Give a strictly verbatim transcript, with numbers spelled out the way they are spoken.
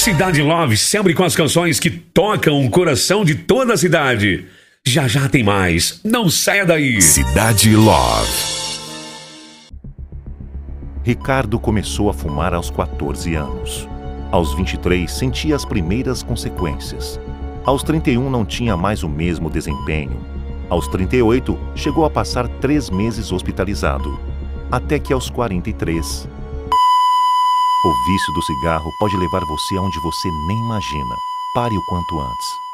Cidade Love, sempre com as canções que tocam o coração de toda a cidade. Já já tem mais, não saia daí. Cidade Love. Ricardo começou a fumar aos quatorze anos. Aos vinte e três, sentia as primeiras consequências. Aos trinta e um, não tinha mais o mesmo desempenho. Aos trinta e oito, chegou a passar três meses hospitalizado. Até que aos quarenta e três... O vício do cigarro pode levar você aonde você nem imagina. Pare o quanto antes.